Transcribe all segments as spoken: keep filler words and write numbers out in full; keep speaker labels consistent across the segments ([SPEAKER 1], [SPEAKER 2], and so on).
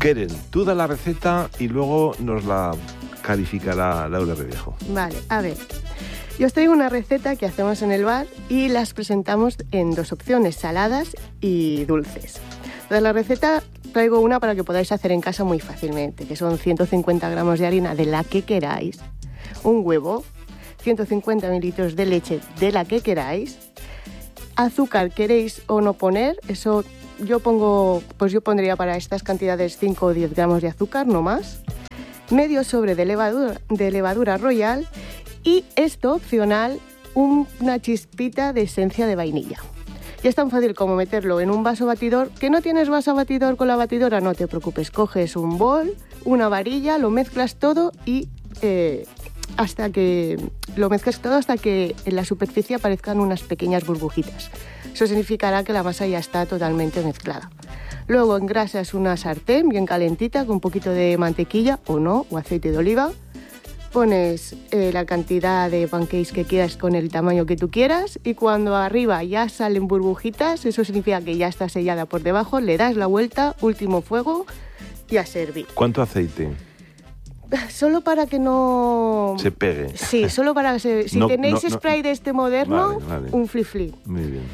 [SPEAKER 1] Keren, tú da la receta y luego nos la calificará Laura Reviejo.
[SPEAKER 2] Vale, a ver. Yo os traigo una receta que hacemos en el bar y las presentamos en dos opciones, saladas y dulces. De la receta traigo una para que podáis hacer en casa muy fácilmente, que son ciento cincuenta gramos de harina de la que queráis, un huevo, ciento cincuenta mililitros de leche de la que queráis, azúcar queréis o no poner, eso yo pongo, pues yo pondría para estas cantidades cinco o diez gramos de azúcar, no más, medio sobre de levadura, de levadura royal y esto opcional, una chispita de esencia de vainilla. Y es tan fácil como meterlo en un vaso batidor. ¿Que no tienes vaso batidor con la batidora? No te preocupes, coges un bol, una varilla, lo mezclas todo y eh, hasta que lo mezclas todo hasta que en la superficie aparezcan unas pequeñas burbujitas. Eso significará que la masa ya está totalmente mezclada. Luego engrasas una sartén bien calentita con un poquito de mantequilla o no, o aceite de oliva. Pones eh, la cantidad de pancakes que quieras con el tamaño que tú quieras y cuando arriba ya salen burbujitas, eso significa que ya está sellada por debajo, le das la vuelta, último fuego y a servir.
[SPEAKER 1] ¿Cuánto aceite?
[SPEAKER 2] Solo para que no...
[SPEAKER 1] se pegue.
[SPEAKER 2] Sí, solo para que se... Si no, tenéis no, spray no. de este moderno, vale, vale. Un flip-flip.
[SPEAKER 1] Muy bien.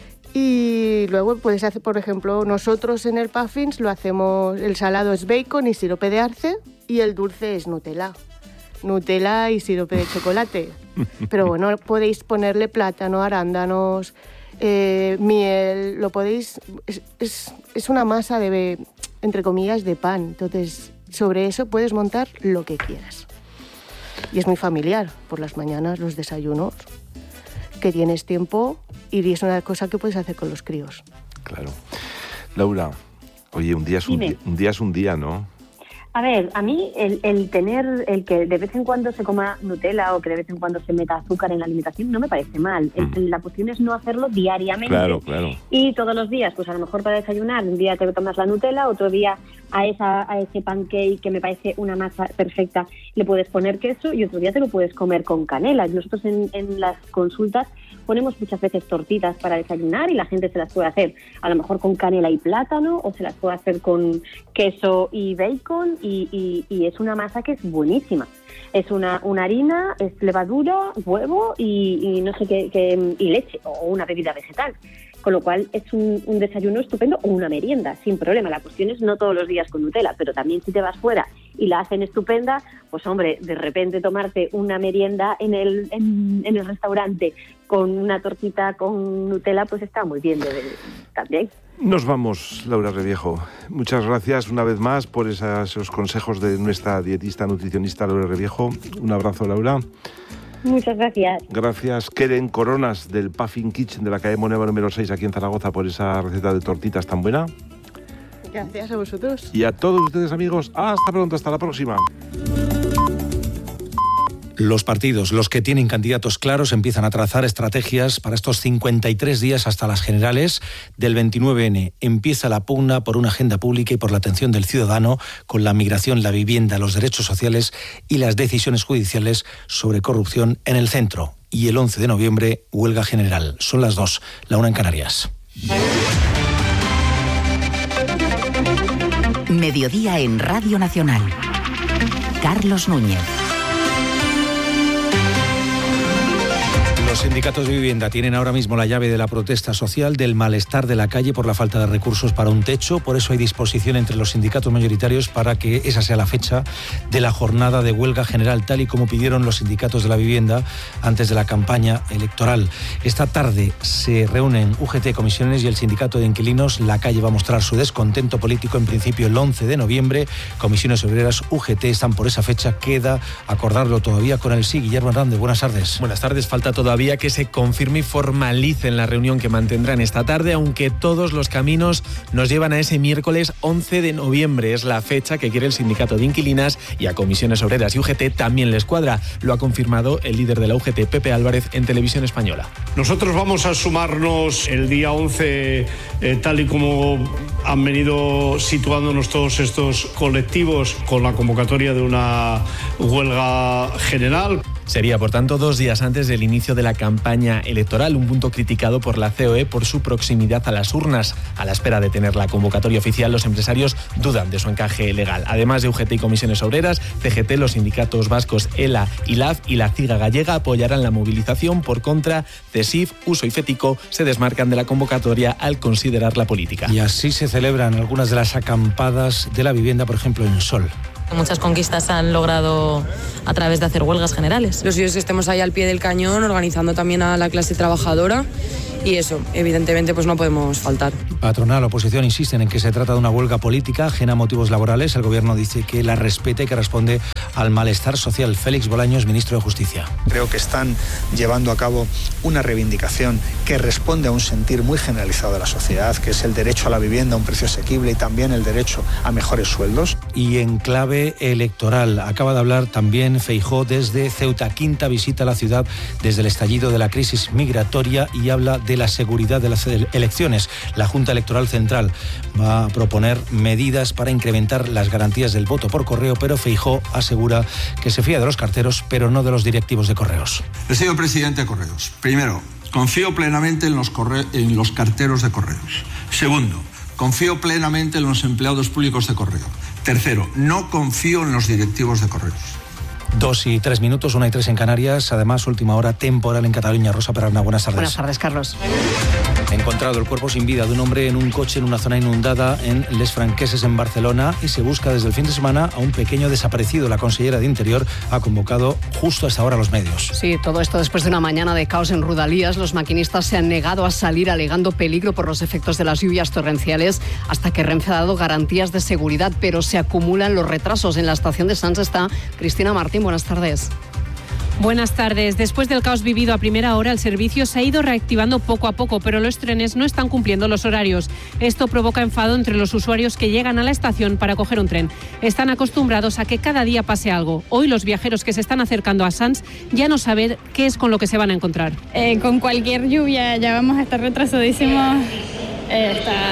[SPEAKER 2] Y luego puedes hacer, por ejemplo, nosotros en el Puffins lo hacemos, el salado es bacon y sirope de arce y el dulce es Nutella. Nutella y sirope de chocolate. Pero bueno, podéis ponerle plátano, arándanos, eh, miel, lo podéis... Es, es, es una masa de, entre comillas, de pan. Entonces, sobre eso puedes montar lo que quieras. Y es muy familiar, por las mañanas, los desayunos, que tienes tiempo y es una cosa que puedes hacer con los críos.
[SPEAKER 1] Claro. Laura, oye, un día es un, día, un día, es un día, ¿no?
[SPEAKER 3] A ver, a mí el, el tener, el que de vez en cuando se coma Nutella o que de vez en cuando se meta azúcar en la alimentación no me parece mal. Mm. El, la cuestión es no hacerlo diariamente.
[SPEAKER 1] Claro, claro.
[SPEAKER 3] Y todos los días, pues a lo mejor para desayunar, un día te tomas la Nutella, otro día a esa a ese pancake que me parece una masa perfecta le puedes poner queso y otro día te lo puedes comer con canela. Nosotros en, en las consultas ponemos muchas veces tortitas para desayunar y la gente se las puede hacer a lo mejor con canela y plátano o se las puede hacer con queso y bacon y, y, y es una masa que es buenísima. Es una, una harina, es levadura, huevo y, y no sé qué, qué y leche o una bebida vegetal. Con lo cual es un, un desayuno estupendo o una merienda, sin problema. La cuestión es no todos los días con Nutella, pero también si te vas fuera y la hacen estupenda, pues hombre, de repente tomarte una merienda en el, en, en el restaurante con una tortita con Nutella, pues está muy bien de, de, también.
[SPEAKER 1] Nos vamos, Laura Reviejo. Muchas gracias una vez más por esas, esos consejos de nuestra dietista nutricionista Laura Reviejo. Un abrazo, Laura.
[SPEAKER 3] Muchas gracias.
[SPEAKER 1] Gracias, Keren Coronas, del Puffin Kitchen de la calle Moneva número seis aquí en Zaragoza, por esa receta de tortitas tan buena.
[SPEAKER 2] Gracias a vosotros.
[SPEAKER 1] Y a todos ustedes, amigos, hasta pronto, hasta la próxima.
[SPEAKER 4] Los partidos, los que tienen candidatos claros, empiezan a trazar estrategias para estos cincuenta y tres días hasta las generales del veintinueve ene. Empieza la pugna por una agenda pública y por la atención del ciudadano con la migración, la vivienda, los derechos sociales y las decisiones judiciales sobre corrupción en el centro. Y el once de noviembre, huelga general. Son las dos, la una en Canarias.
[SPEAKER 5] Mediodía en Radio Nacional. Carlos Núñez.
[SPEAKER 4] Los sindicatos de vivienda tienen ahora mismo la llave de la protesta social, del malestar de la calle por la falta de recursos para un techo. Por eso hay disposición entre los sindicatos mayoritarios para que esa sea la fecha de la jornada de huelga general, tal y como pidieron los sindicatos de la vivienda antes de la campaña electoral. Esta tarde se reúnen U G T, comisiones y el sindicato de inquilinos. La calle va a mostrar su descontento político en principio el once de noviembre. Comisiones obreras, U G T están por esa fecha. Queda acordarlo todavía con el sí. Guillermo Hernández, buenas tardes.
[SPEAKER 6] Buenas tardes. Falta todavía que se confirme y formalice en la reunión que mantendrán esta tarde, aunque todos los caminos nos llevan a ese miércoles once de noviembre. Es la fecha que quiere el sindicato de inquilinas y a comisiones obreras y U G T también les cuadra. Lo ha confirmado el líder de la U G T, Pepe Álvarez, en Televisión Española.
[SPEAKER 7] Nosotros vamos a sumarnos el día once, eh, tal y como han venido situándonos todos estos colectivos, con la convocatoria de una huelga general.
[SPEAKER 6] Sería, por tanto, dos días antes del inicio de la campaña electoral, un punto criticado por la C O E por su proximidad a las urnas. A la espera de tener la convocatoria oficial, los empresarios dudan de su encaje legal. Además de U G T y Comisiones Obreras, C G T, los sindicatos vascos E L A, I L A F y la CIGA gallega apoyarán la movilización. Por contra, CESIF, Uso y FETICO se desmarcan de la convocatoria al considerarla política.
[SPEAKER 4] Y así se celebran algunas de las acampadas de la vivienda, por ejemplo, en Sol.
[SPEAKER 8] Muchas conquistas se han logrado a través de hacer huelgas generales.
[SPEAKER 9] Los suyos que estemos ahí al pie del cañón, organizando también a la clase trabajadora. Y eso, evidentemente, pues no podemos faltar.
[SPEAKER 4] Patronal, oposición insisten en que se trata de una huelga política ajena a motivos laborales. El gobierno dice que la respeta y que responde al malestar social. Félix Bolaños, ministro de Justicia.
[SPEAKER 10] Creo que están llevando a cabo una reivindicación que responde a un sentir muy generalizado de la sociedad, que es el derecho a la vivienda a un precio asequible y también el derecho a mejores sueldos.
[SPEAKER 4] Y en clave electoral, acaba de hablar también Feijóo desde Ceuta, quinta visita a la ciudad desde el estallido de la crisis migratoria, y habla de la seguridad de las elecciones. La Junta Electoral Central va a proponer medidas para incrementar las garantías del voto por correo, pero Feijóo asegura que se fía de los carteros, pero no de los directivos de Correos.
[SPEAKER 11] El señor presidente de Correos, primero, confío plenamente en los, corre- en los carteros de Correos. Segundo, confío plenamente en los empleados públicos de Correo. Tercero, no confío en los directivos de Correos.
[SPEAKER 4] Dos y tres minutos, una y tres en Canarias. Además, última hora temporal en Cataluña. Rosa Perarna, buenas tardes.
[SPEAKER 12] Buenas tardes, Carlos.
[SPEAKER 4] Encontrado el cuerpo sin vida de un hombre en un coche en una zona inundada en Les Franqueses, en Barcelona, y se busca desde el fin de semana a un pequeño desaparecido. La consellera de Interior ha convocado justo a esta hora a los medios.
[SPEAKER 12] Sí, todo esto después de una mañana de caos en Rodalías. Los maquinistas se han negado a salir alegando peligro por los efectos de las lluvias torrenciales, hasta que Renfe ha dado garantías de seguridad, pero se acumulan los retrasos. En la estación de Sants está Cristina Martín. Buenas tardes.
[SPEAKER 13] Buenas tardes. Después del caos vivido a primera hora, el servicio se ha ido reactivando poco a poco, pero los trenes no están cumpliendo los horarios. Esto provoca enfado entre los usuarios que llegan a la estación para coger un tren. Están acostumbrados a que cada día pase algo. Hoy los viajeros que se están acercando a Sants ya no saben qué es con lo que se van a encontrar.
[SPEAKER 14] Eh, con cualquier lluvia ya vamos a estar retrasadísimos. Eh,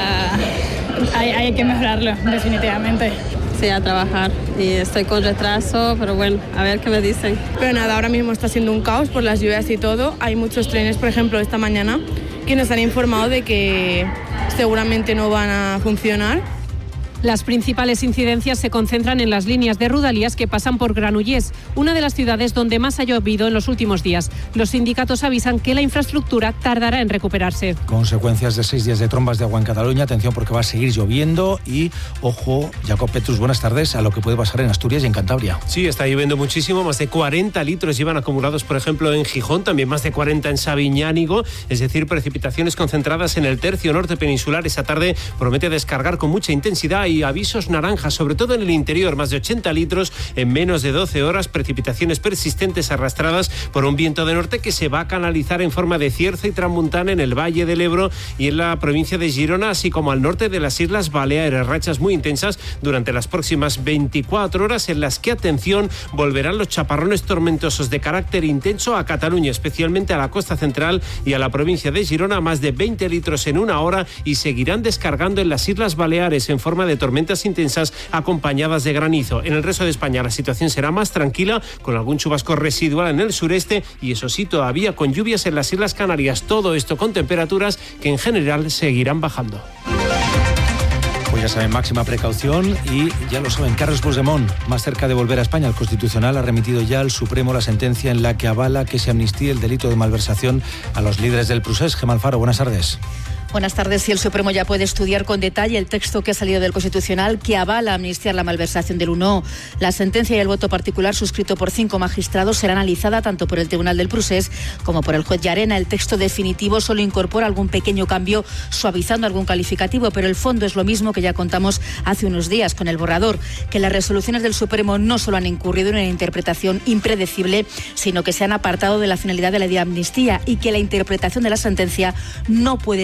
[SPEAKER 14] está... hay, hay que mejorarlo, definitivamente.
[SPEAKER 15] Sí, a trabajar y estoy con retraso, pero bueno, a ver qué me dicen.
[SPEAKER 16] Pero nada, ahora mismo está siendo un caos por las lluvias y todo. Hay muchos trenes, por ejemplo, esta mañana, que nos han informado de que seguramente no van a funcionar.
[SPEAKER 13] Las principales incidencias se concentran en las líneas de Rodalías que pasan por Granollers, una de las ciudades donde más ha llovido en los últimos días. Los sindicatos avisan que la infraestructura tardará en recuperarse.
[SPEAKER 4] Consecuencias de seis días de trombas de agua en Cataluña. Atención, porque va a seguir lloviendo. Y, ojo, Jacob Petrus, buenas tardes, a lo que puede pasar en Asturias y en Cantabria.
[SPEAKER 17] Sí, está lloviendo muchísimo. Más de cuarenta litros llevan acumulados, por ejemplo, en Gijón. También más de cuarenta en Sabiñánigo. Es decir, precipitaciones concentradas en el tercio norte peninsular. Esa tarde promete descargar con mucha intensidad y avisos naranjas, sobre todo en el interior. Más de ochenta litros en menos de doce horas. Precipitaciones persistentes arrastradas por un viento de norte que se va a canalizar en forma de cierzo y tramuntana en el Valle del Ebro y en la provincia de Girona, así como al norte de las Islas Baleares. Rachas muy intensas durante las próximas veinticuatro horas, en las que, atención, volverán los chaparrones tormentosos de carácter intenso a Cataluña, especialmente a la costa central y a la provincia de Girona. Más de veinte litros en una hora, y seguirán descargando en las Islas Baleares en forma de tormentas intensas acompañadas de granizo. En el resto de España la situación será más tranquila, con algún chubasco residual en el sureste y, eso sí, todavía con lluvias en las Islas Canarias. Todo esto con temperaturas que en general seguirán bajando.
[SPEAKER 4] Pues ya saben, máxima precaución, y ya lo saben, Carles Puigdemont, más cerca de volver a España. El Constitucional ha remitido ya al Supremo la sentencia en la que avala que se amnistíe el delito de malversación a los líderes del Procés. Gemma Alfaro, buenas tardes.
[SPEAKER 18] Buenas tardes. Y el Supremo ya puede estudiar con detalle el texto que ha salido del Constitucional que avala amnistiar la malversación del uno. La sentencia y el voto particular suscrito por cinco magistrados será analizada tanto por el Tribunal del Procés como por el juez Llarena. El texto definitivo solo incorpora algún pequeño cambio, suavizando algún calificativo, pero el fondo es lo mismo que ya contamos hace unos días con el borrador, que las resoluciones del Supremo no solo han incurrido en una interpretación impredecible, sino que se han apartado de la finalidad de la ley de amnistía, y que la interpretación de la sentencia no puede ser extendida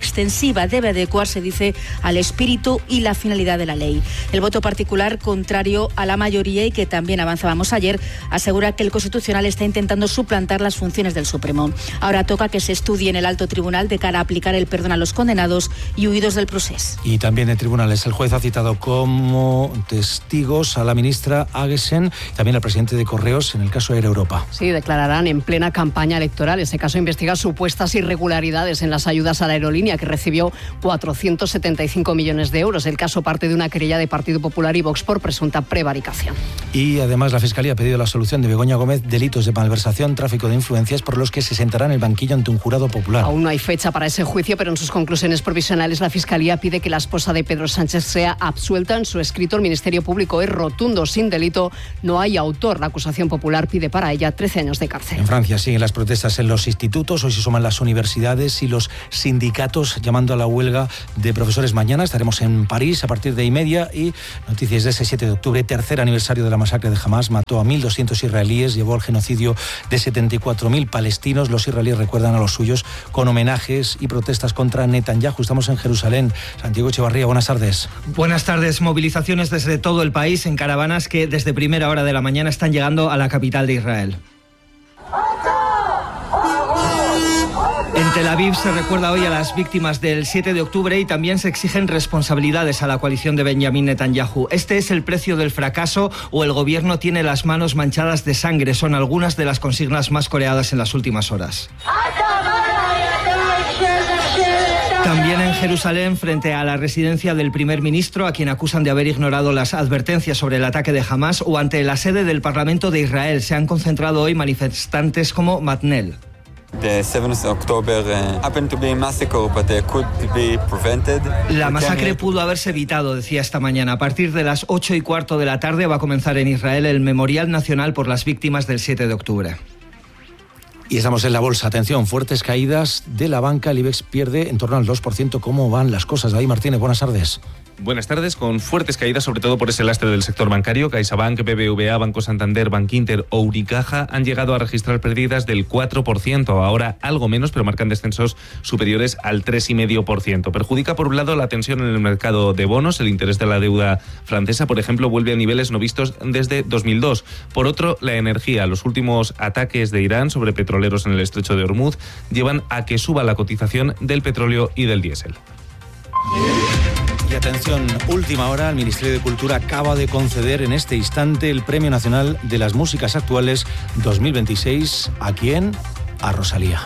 [SPEAKER 18] extensiva, debe adecuarse, dice, al espíritu y la finalidad de la ley. El voto particular, contrario a la mayoría y que también avanzábamos ayer, asegura que el Constitucional está intentando suplantar las funciones del Supremo. Ahora toca que se estudie en el alto tribunal de cara a aplicar el perdón a los condenados y huidos del procés.
[SPEAKER 4] Y también en tribunales el juez ha citado como testigos a la ministra Agesen, también al presidente de Correos en el caso Air Europa.
[SPEAKER 12] Sí, declararán en plena campaña electoral. Ese caso investiga supuestas irregularidades en las ayudas a la aerolínea, que recibió cuatrocientos setenta y cinco millones de euros. El caso parte de una querella de Partido Popular y Vox por presunta prevaricación.
[SPEAKER 4] Y además la Fiscalía ha pedido la absolución de Begoña Gómez, delitos de malversación, tráfico de influencias, por los que se sentará en el banquillo ante un jurado popular.
[SPEAKER 12] Aún no hay fecha para ese juicio, pero en sus conclusiones provisionales la Fiscalía pide que la esposa de Pedro Sánchez sea absuelta. En su escrito el Ministerio Público es rotundo: sin delito no hay autor. La acusación popular pide para ella trece años de cárcel.
[SPEAKER 4] En Francia siguen las protestas en los institutos, hoy se suman las universidades y los sindicatos llamando a la huelga de profesores. Mañana estaremos en París a partir de y media. Y noticias de ese siete de octubre, tercer aniversario de la masacre de Hamás. Mató a mil doscientos israelíes, llevó al genocidio de setenta y cuatro mil palestinos. Los israelíes recuerdan a los suyos con homenajes y protestas contra Netanyahu. Estamos en Jerusalén. Santiago Echevarría, buenas tardes.
[SPEAKER 19] Buenas tardes. Movilizaciones desde todo el país en caravanas que desde primera hora de la mañana están llegando a la capital de Israel. En Tel Aviv se recuerda hoy a las víctimas del siete de octubre y también se exigen responsabilidades a la coalición de Benjamin Netanyahu. Este es el precio del fracaso o el gobierno tiene las manos manchadas de sangre. Son algunas de las consignas más coreadas en las últimas horas. También en Jerusalén, frente a la residencia del primer ministro, a quien acusan de haber ignorado las advertencias sobre el ataque de Hamás, o ante la sede del Parlamento de Israel, se han concentrado hoy manifestantes como Matnel. La masacre pudo haberse evitado, decía esta mañana. A partir de las ocho y cuarto de la tarde va a comenzar en Israel el Memorial Nacional por las víctimas del siete de octubre.
[SPEAKER 4] Y estamos en la bolsa. Atención, fuertes caídas de la banca. El IBEX pierde en torno al dos por ciento. ¿Cómo van las cosas? David Martínez, buenas tardes.
[SPEAKER 20] Buenas tardes, con fuertes caídas, sobre todo por ese lastre del sector bancario. CaixaBank, B B V A, Banco Santander, Bankinter o Unicaja han llegado a registrar pérdidas del cuatro por ciento. Ahora algo menos, pero marcan descensos superiores al tres coma cinco por ciento. Perjudica, por un lado, la tensión en el mercado de bonos. El interés de la deuda francesa, por ejemplo, vuelve a niveles no vistos desde dos mil dos. Por otro, la energía. Los últimos ataques de Irán sobre petroleros en el estrecho de Hormuz llevan a que suba la cotización del petróleo y del diésel.
[SPEAKER 4] Y atención, última hora, el Ministerio de Cultura acaba de conceder en este instante el Premio Nacional de las Músicas Actuales dos mil veintiséis. ¿A quién? A Rosalía.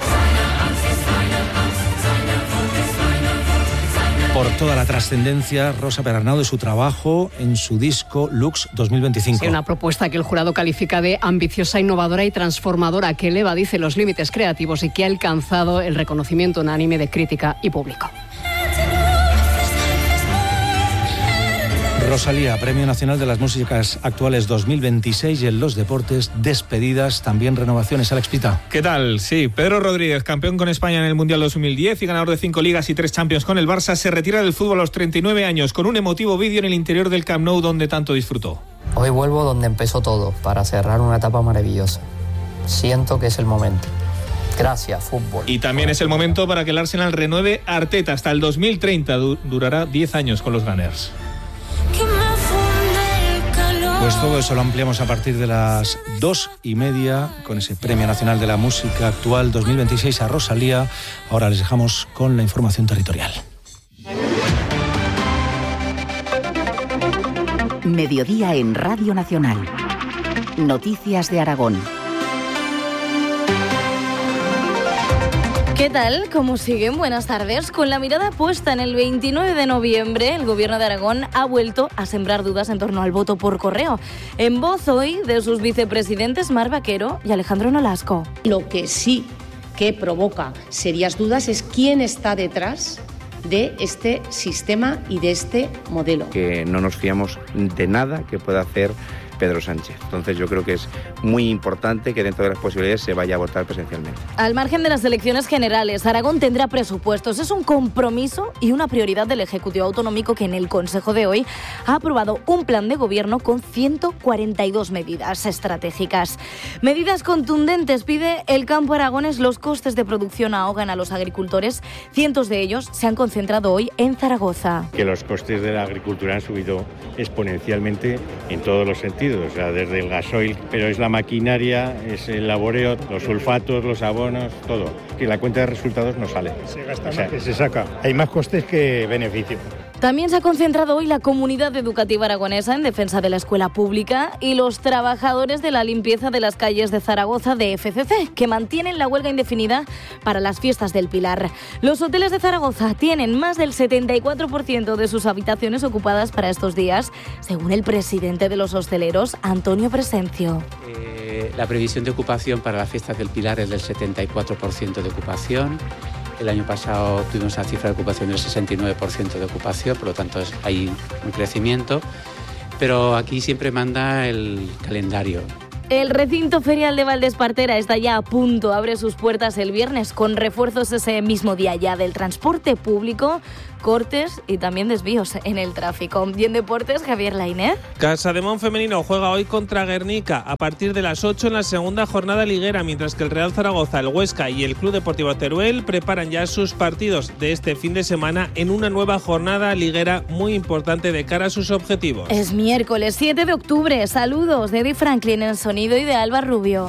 [SPEAKER 4] Por toda la trascendencia, Rosa Perarnau, de su trabajo en su disco Lux dos mil veinticinco.
[SPEAKER 12] Sí, una propuesta que el jurado califica de ambiciosa, innovadora y transformadora, que eleva, dice, los límites creativos y que ha alcanzado el reconocimiento unánime de crítica y público.
[SPEAKER 4] Rosalía, Premio Nacional de las Músicas Actuales dos mil veintiséis, y en los deportes, despedidas, también renovaciones. Alex Pita.
[SPEAKER 21] ¿Qué tal? Sí, Pedro Rodríguez, campeón con España en el Mundial dos mil diez y ganador de cinco ligas y tres Champions con el Barça, se retira del fútbol a los treinta y nueve años con un emotivo vídeo en el interior del Camp Nou donde tanto disfrutó.
[SPEAKER 22] Hoy vuelvo donde empezó todo, para cerrar una etapa maravillosa. Siento que es el momento. Gracias, fútbol.
[SPEAKER 21] Y también es el momento para que el Arsenal renueve a Arteta hasta el dos mil treinta. Du- durará diez años con los Gunners.
[SPEAKER 4] Pues todo eso lo ampliamos a partir de las dos y media con ese Premio Nacional de la Música Actual dos mil veintiséis a Rosalía. Ahora les dejamos con la información territorial.
[SPEAKER 5] Mediodía en Radio Nacional. Noticias de Aragón.
[SPEAKER 23] ¿Qué tal? ¿Cómo siguen? Buenas tardes. Con la mirada puesta en el veintinueve de noviembre, el Gobierno de Aragón ha vuelto a sembrar dudas en torno al voto por correo. En voz hoy de sus vicepresidentes Mar Vaquero y Alejandro Nolasco.
[SPEAKER 24] Lo que sí que provoca serias dudas es quién está detrás de este sistema y de este modelo.
[SPEAKER 25] Que no nos fiamos de nada que pueda hacer
[SPEAKER 1] Pedro Sánchez. Entonces yo creo que es muy importante que dentro de las posibilidades se vaya a votar presencialmente.
[SPEAKER 23] Al margen de las elecciones generales, Aragón tendrá presupuestos. Es un compromiso y una prioridad del Ejecutivo Autonómico, que en el Consejo de hoy ha aprobado un plan de gobierno con ciento cuarenta y dos medidas estratégicas. Medidas contundentes pide el campo aragonés. Los costes de producción ahogan a los agricultores. Cientos de ellos se han concentrado hoy en Zaragoza.
[SPEAKER 2] Que los costes de la agricultura han subido exponencialmente en todos los sentidos, o sea, desde el gasoil, pero es la maquinaria, es el laboreo, los sulfatos, los abonos, todo. Que la cuenta de resultados no sale.
[SPEAKER 3] Se gasta
[SPEAKER 2] o sea,
[SPEAKER 3] más que se saca. Hay más costes que beneficio.
[SPEAKER 23] También se ha concentrado hoy la comunidad educativa aragonesa en defensa de la escuela pública y los trabajadores de la limpieza de las calles de Zaragoza de F C C, que mantienen la huelga indefinida para las fiestas del Pilar. Los hoteles de Zaragoza tienen más del setenta y cuatro por ciento de sus habitaciones ocupadas para estos días, según el presidente de los hosteleros, Antonio Presencio.
[SPEAKER 7] Eh, la previsión de ocupación para las fiestas del Pilar es del setenta y cuatro por ciento de ocupación. El año pasado tuvimos una cifra de ocupación del sesenta y nueve por ciento de ocupación, por lo tanto hay un crecimiento, pero aquí siempre manda el calendario.
[SPEAKER 23] El recinto ferial de Valdespartera está ya a punto, abre sus puertas el viernes con refuerzos ese mismo día ya del transporte público, cortes y también desvíos en el tráfico. Y en deportes, Javier Lainez.
[SPEAKER 25] Casademón femenino juega hoy contra Guernica a partir de las ocho en la segunda jornada liguera, mientras que el Real Zaragoza, el Huesca y el Club Deportivo Teruel preparan ya sus partidos de este fin de semana en una nueva jornada liguera muy importante de cara a sus objetivos.
[SPEAKER 23] Es miércoles siete de octubre. Saludos de Eddie Franklin en el sonido y de Alba Rubio.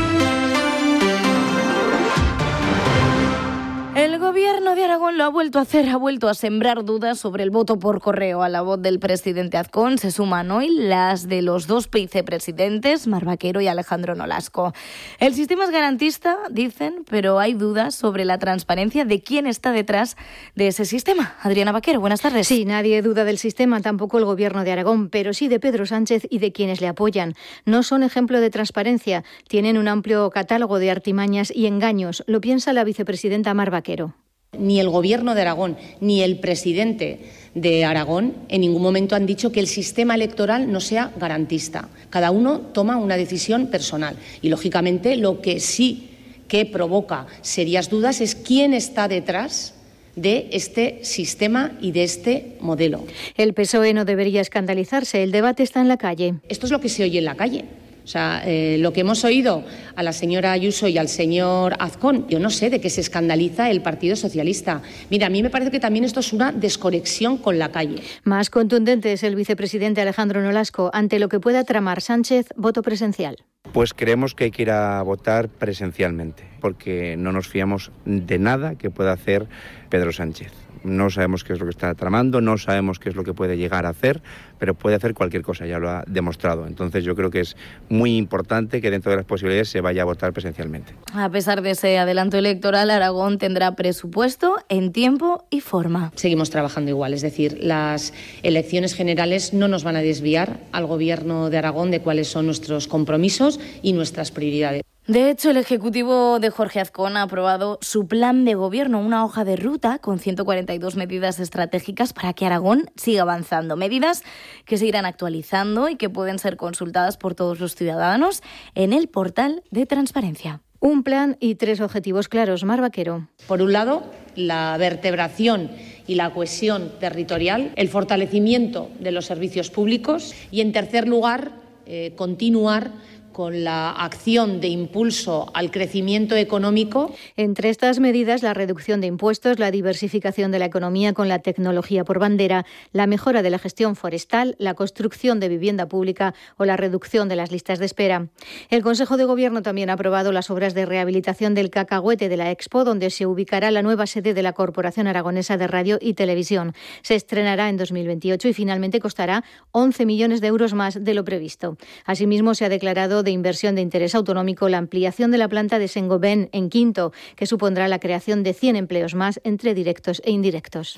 [SPEAKER 23] El gobierno de Aragón lo ha vuelto a hacer, ha vuelto a sembrar dudas sobre el voto por correo. A la voz del presidente Azcón se suman hoy las de los dos vicepresidentes, Mar Vaquero y Alejandro Nolasco. El sistema es garantista, dicen, pero hay dudas sobre la transparencia de quién está detrás de ese sistema. Adriana Vaquero, buenas tardes.
[SPEAKER 26] Sí, nadie duda del sistema, tampoco el gobierno de Aragón, pero sí de Pedro Sánchez y de quienes le apoyan. No son ejemplo de transparencia, tienen un amplio catálogo de artimañas y engaños. Lo piensa la vicepresidenta Mar Vaquero.
[SPEAKER 24] Ni el Gobierno de Aragón ni el presidente de Aragón en ningún momento han dicho que el sistema electoral no sea garantista. Cada uno toma una decisión personal y, lógicamente, lo que sí que provoca serias dudas es quién está detrás de este sistema y de este modelo.
[SPEAKER 26] El P S O E no debería escandalizarse, el debate está en la calle.
[SPEAKER 24] Esto es lo que se oye en la calle. O sea, eh, lo que hemos oído a la señora Ayuso y al señor Azcón, yo no sé de qué se escandaliza el Partido Socialista. Mira, a mí me parece que también esto es una desconexión con la calle.
[SPEAKER 26] Más contundente es el vicepresidente Alejandro Nolasco. Ante lo que pueda tramar Sánchez, voto presencial.
[SPEAKER 1] Pues creemos que hay que ir a votar presencialmente, porque no nos fiamos de nada que pueda hacer Pedro Sánchez. No sabemos qué es lo que está tramando, no sabemos qué es lo que puede llegar a hacer, pero puede hacer cualquier cosa, ya lo ha demostrado. Entonces yo creo que es muy importante que dentro de las posibilidades se vaya a votar presencialmente.
[SPEAKER 23] A pesar de ese adelanto electoral, Aragón tendrá presupuesto en tiempo y forma.
[SPEAKER 24] Seguimos trabajando igual, es decir, las elecciones generales no nos van a desviar al Gobierno de Aragón de cuáles son nuestros compromisos y nuestras prioridades.
[SPEAKER 23] De hecho, el Ejecutivo de Jorge Azcón ha aprobado su plan de gobierno, una hoja de ruta con ciento cuarenta y dos medidas estratégicas para que Aragón siga avanzando. Medidas que se irán actualizando y que pueden ser consultadas por todos los ciudadanos en el portal de transparencia.
[SPEAKER 26] Un plan y tres objetivos claros. Mar Vaquero.
[SPEAKER 24] Por un lado, la vertebración y la cohesión territorial, el fortalecimiento de los servicios públicos y, en tercer lugar, eh, continuar con la acción de impulso al crecimiento económico.
[SPEAKER 26] Entre estas medidas, la reducción de impuestos, la diversificación de la economía con la tecnología por bandera, la mejora de la gestión forestal, la construcción de vivienda pública o la reducción de las listas de espera. El Consejo de Gobierno también ha aprobado las obras de rehabilitación del Cacahuete de la Expo, donde se ubicará la nueva sede de la Corporación Aragonesa de Radio y Televisión. Se estrenará en dos mil veintiocho y finalmente costará once millones de euros más de lo previsto. Asimismo, se ha declarado de inversión de interés autonómico la ampliación de la planta de Saint-Gobain en Quinto, que supondrá la creación de cien empleos más entre directos e indirectos.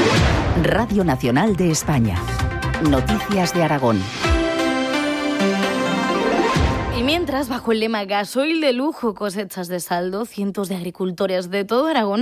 [SPEAKER 5] Radio Nacional de España. Noticias de Aragón.
[SPEAKER 23] Y mientras, bajo el lema Gasoil de lujo, cosechas de saldo, cientos de agricultores de todo Aragón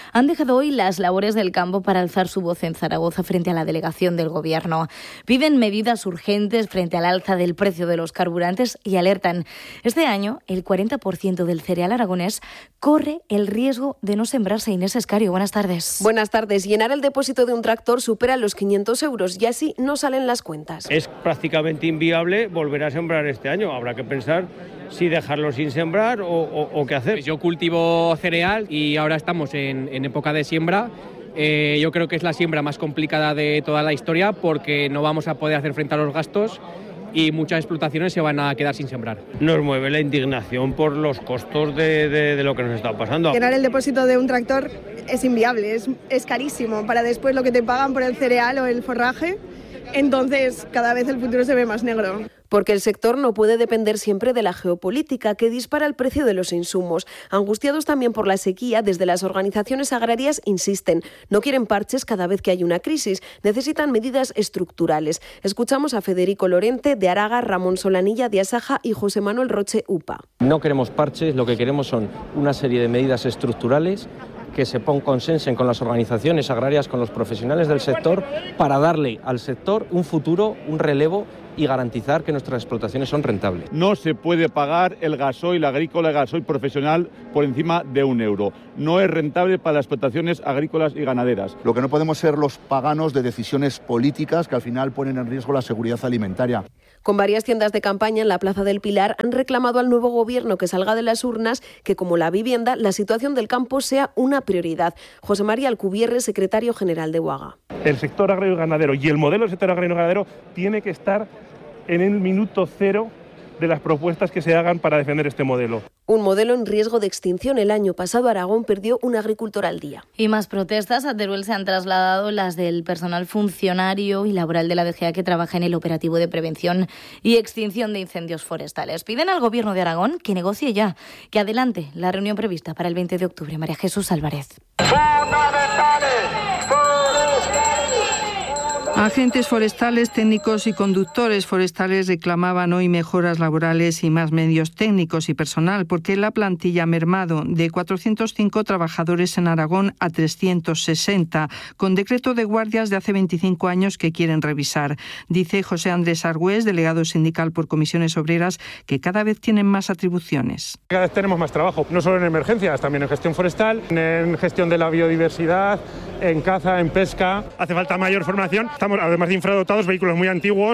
[SPEAKER 23] han dejado hoy las labores del campo para alzar su voz en Zaragoza frente a la delegación del Gobierno. Piden medidas urgentes frente al alza del precio de los carburantes y alertan: este año el cuarenta por ciento del cereal aragonés corre el riesgo de no sembrarse. Inés Escario, buenas tardes.
[SPEAKER 6] Buenas tardes. Llenar el depósito de un tractor supera los quinientos euros y así no salen las cuentas.
[SPEAKER 8] Es prácticamente inviable volver a sembrar este año. Habrá que pensar si dejarlo sin sembrar o, o, o qué hacer.
[SPEAKER 9] Yo cultivo cereal y ahora estamos en, en época de siembra. Eh, yo creo que es la siembra más complicada de toda la historia porque no vamos a poder hacer frente a los gastos y muchas explotaciones se van a quedar sin sembrar.
[SPEAKER 8] Nos mueve la indignación por los costos de, de, de lo que nos está pasando.
[SPEAKER 10] Llenar el depósito de un tractor es inviable, es, es carísimo para después lo que te pagan por el cereal o el forraje. Entonces, cada vez el futuro se ve más negro.
[SPEAKER 6] Porque el sector no puede depender siempre de la geopolítica, que dispara el precio de los insumos. Angustiados también por la sequía, desde las organizaciones agrarias insisten. No quieren parches cada vez que hay una crisis, necesitan medidas estructurales. Escuchamos a Federico Lorente de Araga, Ramón Solanilla de Asaja y José Manuel Roche UPA.
[SPEAKER 11] No queremos parches, lo que queremos son una serie de medidas estructurales que se consensen con las organizaciones agrarias, con los profesionales del sector, para darle al sector un futuro, un relevo y garantizar que nuestras explotaciones son rentables.
[SPEAKER 14] No se puede pagar el gasoil agrícola, el gasoil profesional por encima de un euro. No es rentable para las explotaciones agrícolas y ganaderas.
[SPEAKER 27] Lo que no podemos ser los paganos de decisiones políticas que al final ponen en riesgo la seguridad alimentaria.
[SPEAKER 6] Con varias tiendas de campaña en la Plaza del Pilar han reclamado al nuevo gobierno que salga de las urnas que, como la vivienda, la situación del campo sea una prioridad. José María Alcubierre, secretario general de UAGA.
[SPEAKER 28] El sector agrario y ganadero y el modelo del sector agrario y ganadero tiene que estar en el minuto cero de las propuestas que se hagan para defender este modelo.
[SPEAKER 6] Un modelo en riesgo de extinción. El año pasado Aragón perdió un agricultor al día.
[SPEAKER 23] Y más protestas. A Teruel se han trasladado las del personal funcionario y laboral de la D G A que trabaja en el operativo de prevención y extinción de incendios forestales. Piden al Gobierno de Aragón que negocie ya, que adelante la reunión prevista para el veinte de octubre. María Jesús Álvarez.
[SPEAKER 29] Agentes forestales, técnicos y conductores forestales reclamaban hoy mejoras laborales y más medios técnicos y personal, porque la plantilla ha mermado de cuatrocientos cinco trabajadores en Aragón a trescientos sesenta, con decreto de guardias de hace veinticinco años que quieren revisar. Dice José Andrés Argüés, delegado sindical por Comisiones Obreras, que cada vez tienen más atribuciones.
[SPEAKER 28] Cada vez tenemos más trabajo, no solo en emergencias, también en gestión forestal, en gestión de la biodiversidad, en caza, en pesca. Hace falta mayor formación. Estamos, además de infradotados, vehículos muy antiguos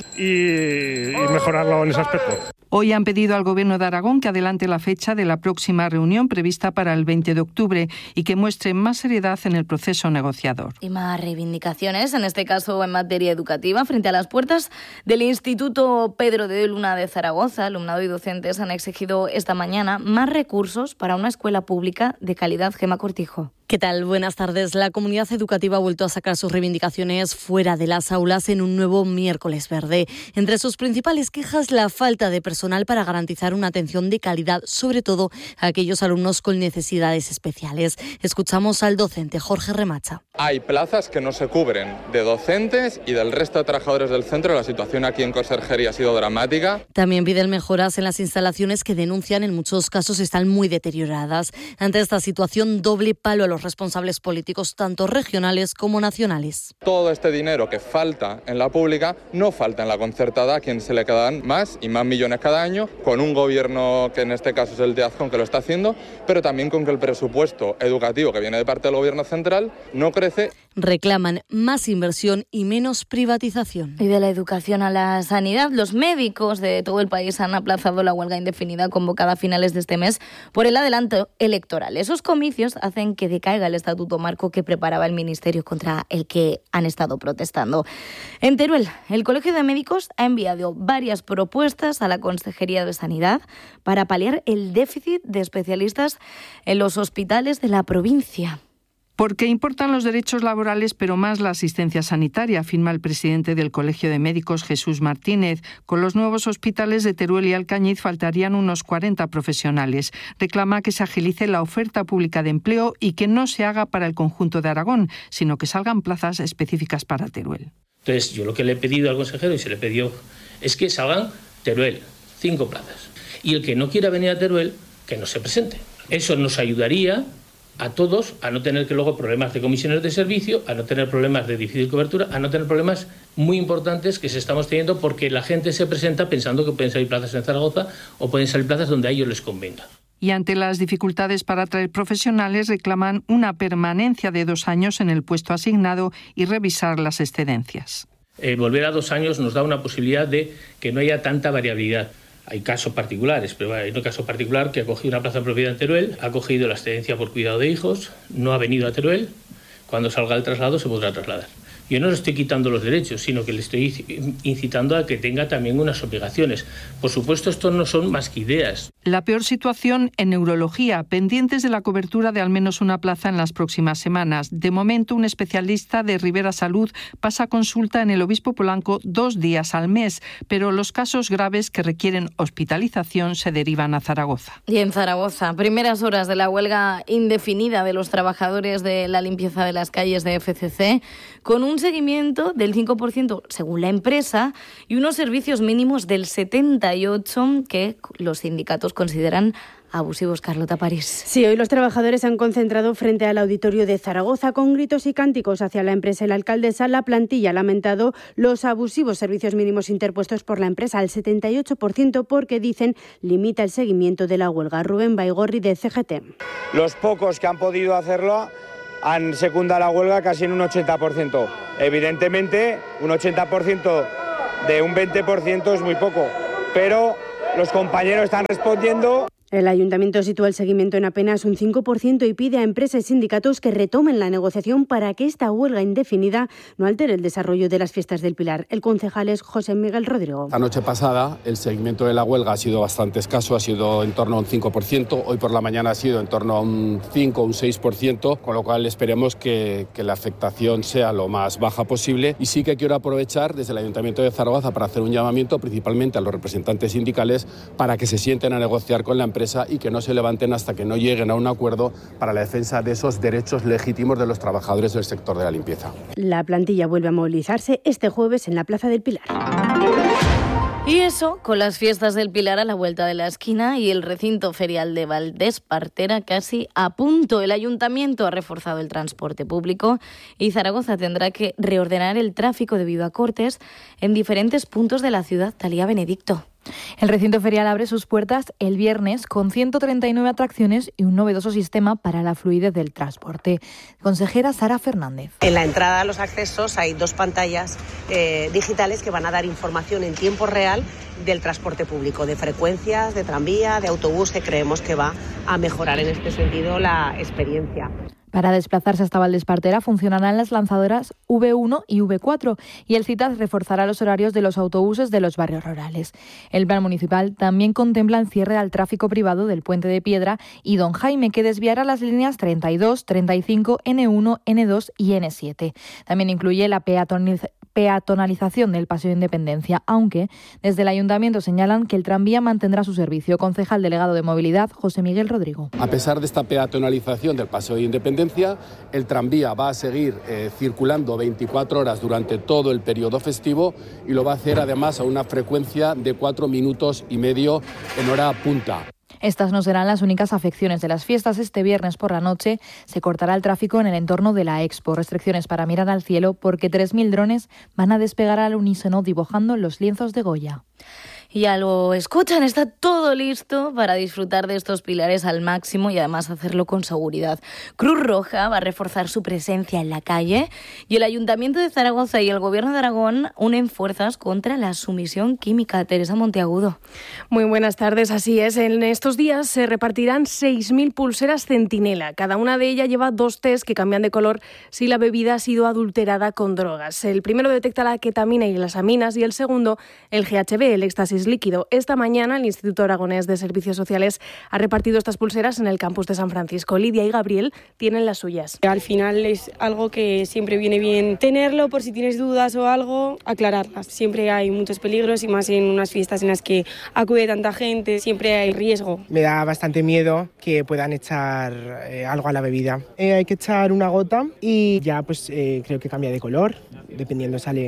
[SPEAKER 28] y, y mejorarlo en ese aspecto.
[SPEAKER 29] Hoy han pedido al Gobierno de Aragón que adelante la fecha de la próxima reunión prevista para el veinte de octubre y que muestre más seriedad en el proceso negociador.
[SPEAKER 23] Y más reivindicaciones, en este caso en materia educativa, frente a las puertas del Instituto Pedro de Luna de Zaragoza. Alumnado y docentes han exigido esta mañana más recursos para una escuela pública de calidad. Gemma Cortijo.
[SPEAKER 30] ¿Qué tal? Buenas tardes. La comunidad educativa ha vuelto a sacar sus reivindicaciones fuera de las aulas en un nuevo miércoles verde. Entre sus principales quejas, la falta de personal para garantizar una atención de calidad, sobre todo a aquellos alumnos con necesidades especiales. Escuchamos al docente Jorge Remacha.
[SPEAKER 31] Hay plazas que no se cubren de docentes y del resto de trabajadores del centro. La situación aquí en conserjería ha sido dramática.
[SPEAKER 30] También piden mejoras en las instalaciones que denuncian en muchos casos están muy deterioradas. Ante esta situación, doble palo a los responsables políticos, tanto regionales como nacionales.
[SPEAKER 31] Todo este dinero que falta en la pública no falta en la concertada, a quien se le quedan más y más millones cada año, con un gobierno que en este caso es el de Azcón que lo está haciendo, pero también con que el presupuesto educativo que viene de parte del gobierno central no crece.
[SPEAKER 30] Reclaman más inversión y menos privatización.
[SPEAKER 23] Y de la educación a la sanidad, los médicos de todo el país han aplazado la huelga indefinida convocada a finales de este mes por el adelanto electoral. Esos comicios hacen que decaiga el estatuto marco que preparaba el Ministerio contra el que han estado protestando. En Teruel, el Colegio de Médicos ha enviado varias propuestas a la Consejería de Sanidad para paliar el déficit de especialistas en los hospitales de la provincia.
[SPEAKER 29] Porque importan los derechos laborales, pero más la asistencia sanitaria, afirma el presidente del Colegio de Médicos, Jesús Martínez. Con los nuevos hospitales de Teruel y Alcañiz faltarían unos cuarenta profesionales. Reclama que se agilice la oferta pública de empleo y que no se haga para el conjunto de Aragón, sino que salgan plazas específicas para Teruel.
[SPEAKER 32] Entonces, yo lo que le he pedido al consejero, y se le pidió, es que salgan Teruel, cinco plazas. Y el que no quiera venir a Teruel, que no se presente. Eso nos ayudaría a todos a no tener que luego problemas de comisiones de servicio, a no tener problemas de difícil cobertura, a no tener problemas muy importantes que se estamos teniendo porque la gente se presenta pensando que pueden salir plazas en Zaragoza o pueden salir plazas donde a ellos les convenga.
[SPEAKER 29] Y ante las dificultades para atraer profesionales reclaman una permanencia de dos años en el puesto asignado y revisar las excedencias.
[SPEAKER 32] Eh, volver a dos años nos da una posibilidad de que no haya tanta variabilidad. Hay casos particulares, pero hay un caso particular que ha cogido una plaza de propiedad en Teruel, ha cogido la excedencia por cuidado de hijos, no ha venido a Teruel, cuando salga el traslado se podrá trasladar. Yo no le estoy quitando los derechos, sino que le estoy incitando a que tenga también unas obligaciones. Por supuesto, esto no son más que ideas.
[SPEAKER 29] La peor situación en neurología, pendientes de la cobertura de al menos una plaza en las próximas semanas. De momento, un especialista de Rivera Salud pasa consulta en el Obispo Polanco dos días al mes, pero los casos graves que requieren hospitalización se derivan a Zaragoza.
[SPEAKER 23] Y en Zaragoza, primeras horas de la huelga indefinida de los trabajadores de la limpieza de las calles de F C C, con un seguimiento del cinco por ciento según la empresa y unos servicios mínimos del setenta y ocho por ciento que los sindicatos consideran abusivos. Carlota París.
[SPEAKER 2] Sí, hoy los trabajadores se han concentrado frente al auditorio de Zaragoza con gritos y cánticos hacia la empresa y la alcaldesa. La plantilla ha lamentado los abusivos servicios mínimos interpuestos por la empresa al setenta y ocho por ciento porque, dicen, limita el seguimiento de la huelga. Rubén Baigorri, de C G T.
[SPEAKER 4] Los pocos que han podido hacerlo han secundado la huelga casi en un ochenta por ciento. Evidentemente, un ochenta por ciento de un veinte por ciento es muy poco, pero los compañeros están respondiendo.
[SPEAKER 2] El ayuntamiento sitúa el seguimiento en apenas un cinco por ciento y pide a empresas y sindicatos que retomen la negociación para que esta huelga indefinida no altere el desarrollo de las fiestas del Pilar. El concejal es José Miguel Rodrigo.
[SPEAKER 12] La noche pasada el seguimiento de la huelga ha sido bastante escaso, ha sido en torno a un cinco por ciento. Hoy por la mañana ha sido en torno a un cinco o un seis por ciento, con lo cual esperemos que, que la afectación sea lo más baja posible. Y sí que quiero aprovechar desde el Ayuntamiento de Zaragoza para hacer un llamamiento principalmente a los representantes sindicales para que se sienten a negociar con la empresa y que no se levanten hasta que no lleguen a un acuerdo para la defensa de esos derechos legítimos de los trabajadores del sector de la limpieza.
[SPEAKER 2] La plantilla vuelve a movilizarse este jueves en la Plaza del Pilar.
[SPEAKER 23] Y eso, con las fiestas del Pilar a la vuelta de la esquina y el recinto ferial de Valdespartera casi a punto. El ayuntamiento ha reforzado el transporte público y Zaragoza tendrá que reordenar el tráfico debido a cortes en diferentes puntos de la ciudad. Talía Benedicto.
[SPEAKER 13] El recinto ferial abre sus puertas el viernes con ciento treinta y nueve atracciones y un novedoso sistema para la fluidez del transporte. Consejera Sara Fernández.
[SPEAKER 15] En la entrada a los accesos hay dos pantallas eh, digitales que van a dar información en tiempo real del transporte público, de frecuencias, de tranvía, de autobús, que creemos que va a mejorar en este sentido la experiencia.
[SPEAKER 13] Para desplazarse hasta Valdespartera funcionarán las lanzadoras V uno y V cuatro y el CITAD reforzará los horarios de los autobuses de los barrios rurales. El plan municipal también contempla el cierre al tráfico privado del Puente de Piedra y Don Jaime, que desviará las líneas treinta y dos, treinta y cinco, N uno, N dos y N siete. También incluye la peatonalización peatonalización del Paseo de Independencia, aunque desde el Ayuntamiento señalan que el tranvía mantendrá su servicio. Concejal delegado de Movilidad, José Miguel Rodrigo.
[SPEAKER 12] A pesar de esta peatonalización del Paseo de Independencia, el tranvía va a seguir eh, circulando veinticuatro horas durante todo el periodo festivo y lo va a hacer además a una frecuencia de cuatro minutos y medio en hora punta.
[SPEAKER 13] Estas no serán las únicas afecciones de las fiestas. Este viernes por la noche se cortará el tráfico en el entorno de la Expo. Restricciones para mirar al cielo porque tres mil drones van a despegar al unísono dibujando los lienzos de Goya.
[SPEAKER 23] Ya lo escuchan, está todo listo para disfrutar de estos pilares al máximo y además hacerlo con seguridad. Cruz Roja va a reforzar su presencia en la calle y el Ayuntamiento de Zaragoza y el Gobierno de Aragón unen fuerzas contra la sumisión química. Teresa Monteagudo.
[SPEAKER 16] Muy buenas tardes, así es. En estos días se repartirán seis mil pulseras Centinela. Cada una de ellas lleva dos test que cambian de color si la bebida ha sido adulterada con drogas. El primero detecta la ketamina y las aminas y el segundo el G H B, el éxtasis líquido. Esta mañana el Instituto Aragonés de Servicios Sociales ha repartido estas pulseras en el campus de San Francisco. Lidia y Gabriel tienen las suyas.
[SPEAKER 17] Al final es algo que siempre viene bien tenerlo por si tienes dudas o algo, aclararlas. Siempre hay muchos peligros y más en unas fiestas en las que acude tanta gente, siempre hay riesgo.
[SPEAKER 18] Me da bastante miedo que puedan echar eh, algo a la bebida. Eh, hay que echar una gota y ya pues eh, creo que cambia de color, dependiendo sale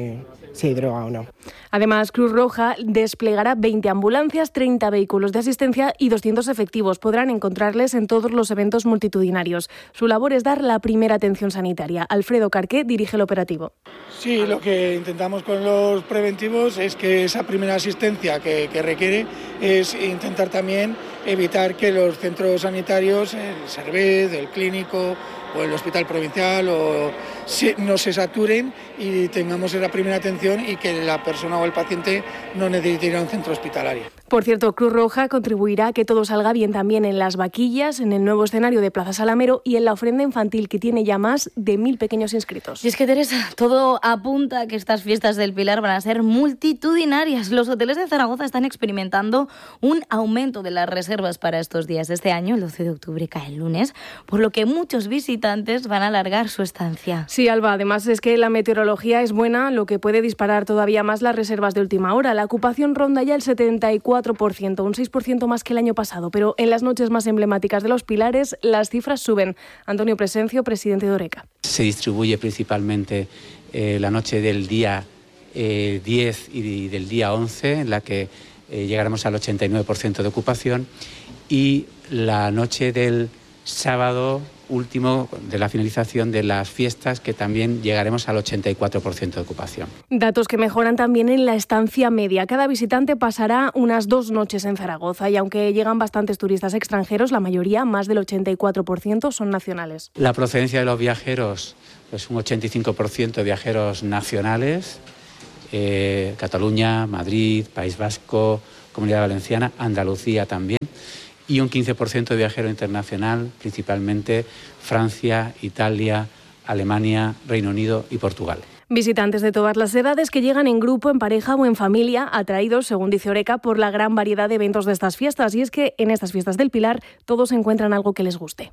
[SPEAKER 18] si hay droga o no.
[SPEAKER 16] Además, Cruz Roja desplegará veinte ambulancias, treinta vehículos de asistencia y doscientos efectivos. Podrán encontrarles en todos los eventos multitudinarios. Su labor es dar la primera atención sanitaria. Alfredo Carqué dirige el operativo.
[SPEAKER 1] Sí, lo que intentamos con los preventivos es que esa primera asistencia que, que requiere es intentar también evitar que los centros sanitarios, el Servet, el clínico o el hospital provincial o se, no se saturen y tengamos esa primera atención y que la persona o el paciente no necesite ir a un centro hospitalario.
[SPEAKER 16] Por cierto, Cruz Roja contribuirá a que todo salga bien también en las vaquillas, en el nuevo escenario de Plaza Salamero y en la ofrenda infantil, que tiene ya más de mil pequeños inscritos.
[SPEAKER 23] Y es que, Teresa, todo apunta a que estas fiestas del Pilar van a ser multitudinarias. Los hoteles de Zaragoza están experimentando un aumento de las reservas para estos días. Este año, el doce de octubre, cae el lunes, por lo que muchos visitantes van a alargar su estancia.
[SPEAKER 16] Sí, Alba, además es que la meteorología es buena, lo que puede disparar todavía más las reservas de última hora. La ocupación ronda ya el setenta y cuatro por ciento, un seis por ciento más que el año pasado, pero en las noches más emblemáticas de los Pilares las cifras suben. Antonio Presencio, presidente de Oreca.
[SPEAKER 3] Se distribuye principalmente eh, la noche del día eh, diez y del día once, en la que eh, llegaremos al ochenta y nueve por ciento de ocupación, y la noche del sábado último de la finalización de las fiestas, que también llegaremos al ochenta y cuatro por ciento de ocupación.
[SPEAKER 16] Datos que mejoran también en la estancia media. Cada visitante pasará unas dos noches en Zaragoza y aunque llegan bastantes turistas extranjeros, la mayoría, más del ochenta y cuatro por ciento, son nacionales.
[SPEAKER 3] La procedencia de los viajeros es un ochenta y cinco por ciento de viajeros nacionales, eh, Cataluña, Madrid, País Vasco, Comunidad Valenciana, Andalucía también, y un quince por ciento de viajero internacional, principalmente Francia, Italia, Alemania, Reino Unido y Portugal.
[SPEAKER 16] Visitantes de todas las edades que llegan en grupo, en pareja o en familia, atraídos, según dice Oreca, por la gran variedad de eventos de estas fiestas. Y es que en estas fiestas del Pilar todos encuentran algo que les guste.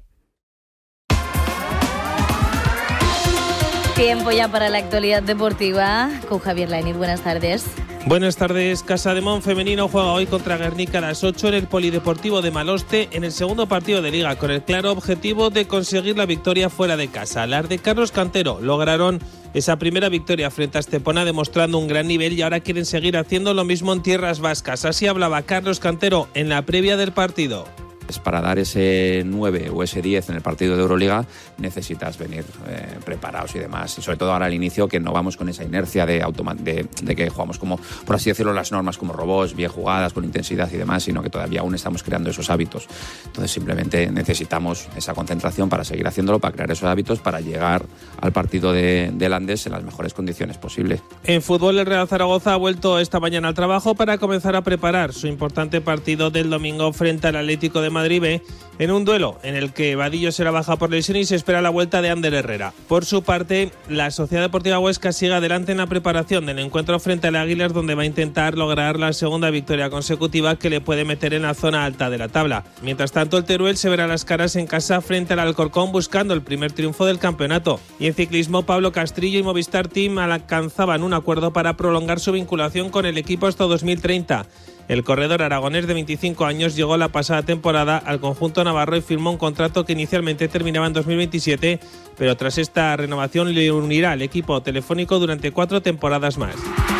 [SPEAKER 23] Tiempo ya para la actualidad deportiva con Javier Lainez. Buenas tardes.
[SPEAKER 5] Buenas tardes. Casademón femenino juega hoy contra Guernica a las ocho en el Polideportivo de Maloste en el segundo partido de Liga, con el claro objetivo de conseguir la victoria fuera de casa. Las de Carlos Cantero lograron esa primera victoria frente a Estepona, demostrando un gran nivel, y ahora quieren seguir haciendo lo mismo en tierras vascas. Así hablaba Carlos Cantero en la previa del partido.
[SPEAKER 7] Para dar ese nueve o ese diez en el partido de Euroliga necesitas venir eh, preparados y demás, y sobre todo ahora al inicio, que no vamos con esa inercia de, automa- de, de que jugamos como, por así decirlo, las normas como robots, bien jugadas, con intensidad y demás, sino que todavía aún estamos creando esos hábitos. Entonces simplemente necesitamos esa concentración para seguir haciéndolo, para crear esos hábitos, para llegar al partido de, de Landes en las mejores condiciones posibles.
[SPEAKER 5] En fútbol, el Real Zaragoza ha vuelto esta mañana al trabajo para comenzar a preparar su importante partido del domingo frente al Atlético de Madrid B, en un duelo en el que Vadillo será baja por lesión y se espera la vuelta de Ander Herrera. Por su parte, la Sociedad Deportiva Huesca sigue adelante en la preparación del encuentro frente al Águilas, donde va a intentar lograr la segunda victoria consecutiva que le puede meter en la zona alta de la tabla. Mientras tanto, el Teruel se verá las caras en casa frente al Alcorcón, buscando el primer triunfo del campeonato. Y en ciclismo, Pablo Castrillo y Movistar Team alcanzaban un acuerdo para prolongar su vinculación con el equipo hasta dos mil treinta. El corredor aragonés de veinticinco años llegó la pasada temporada al conjunto navarro y firmó un contrato que inicialmente terminaba en dos mil veintisiete, pero tras esta renovación le unirá al equipo telefónico durante cuatro temporadas más.